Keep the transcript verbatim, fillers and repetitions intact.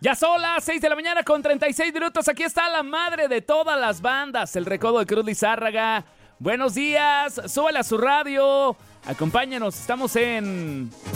Ya son las seis de la mañana con treinta y seis minutos. Aquí está la madre de todas las bandas, el Recodo de Cruz Lizárraga. Buenos días, súbale a su radio. Acompáñanos, estamos en